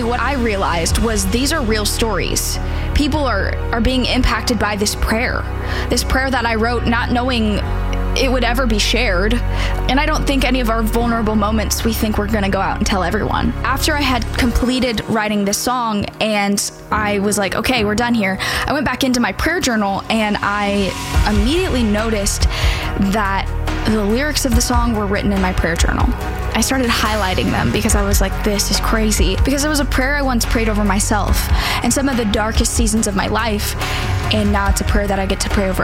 what I realized was these are real stories. People are being impacted by this prayer that I wrote not knowing it would ever be shared. And I don't think any of our vulnerable moments we think we're going to go out and tell everyone. After I had completed writing this song and I was like, okay, we're done here, I went back into my prayer journal and I immediately noticed that the lyrics of the song were written in my prayer journal. I started highlighting them because I was like, this is crazy. Because it was a prayer I once prayed over myself in some of the darkest seasons of my life. And now it's a prayer that I get to pray over